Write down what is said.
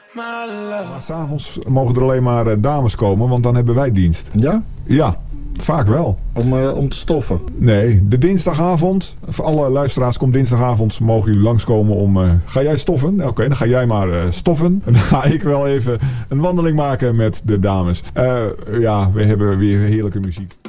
Maar 's avonds mogen er alleen maar dames komen, want dan hebben wij dienst. Ja? Ja, vaak wel. Om te stoffen? Nee, de dinsdagavond. Voor alle luisteraars, komt dinsdagavond. Mogen jullie langskomen om... ga jij stoffen? Oké, dan ga jij maar stoffen. En dan ga ik wel even een wandeling maken met de dames. Ja, we hebben weer heerlijke muziek.